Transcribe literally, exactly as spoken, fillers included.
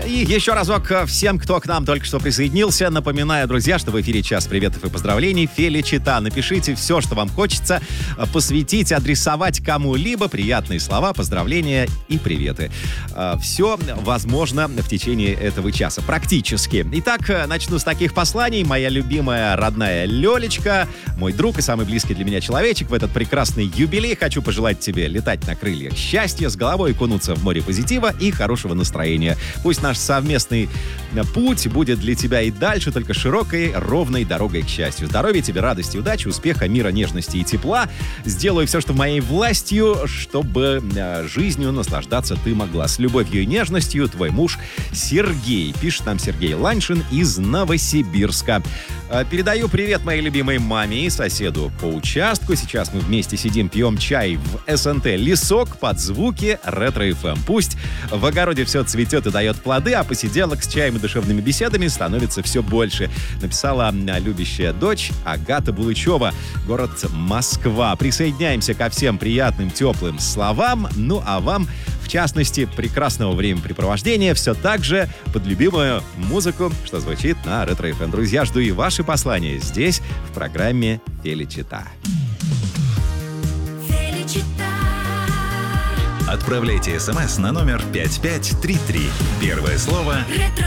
И еще разок всем, кто к нам только что присоединился, напоминаю, друзья, что в эфире час приветов и поздравлений. Феличита. Напишите все, что вам хочется посвятить, адресовать кому-либо. Приятные слова, поздравления и приветы. Все возможно в течение этого часа. Практически. Итак, начну с таких посланий. Моя любимая родная Лёлечка, мой друг и самый близкий для меня человечек, в этот прекрасный юбилей хочу пожелать тебе летать на крыльях счастья, с головой окунуться в море позитива и хорошего настроения. Пусть наш совместный путь будет для тебя и дальше только широкой, ровной дорогой к счастью. Здоровья тебе, радости, удачи, успеха, мира, нежности и тепла. Сделаю все, что в моей властью, чтобы жизнью наслаждаться ты могла. С любовью и нежностью, твой муж Сергей. Пишет нам Сергей Ланьшин из Новосибирска. Передаю привет моей любимой маме и соседу по участку. Сейчас мы вместе сидим, пьем чай в СНТ «Лесок» под звуки Ретро-эф эм. Пусть в огороде все цветет и дает плоды, а посиделок с чаем и душевными беседами становится все больше. Написала любящая дочь Агата Булычева, город Москва. Присоединяемся ко всем приятным, теплым словам. Ну, а вам, в частности, прекрасного времяпрепровождения все так же под любимую музыку, что звучит на Ретро-эф эм. Друзья, жду и ваши послания здесь, в программе «Феличита». Отправляйте смс на номер пять пять три три. Первое слово «Ретро».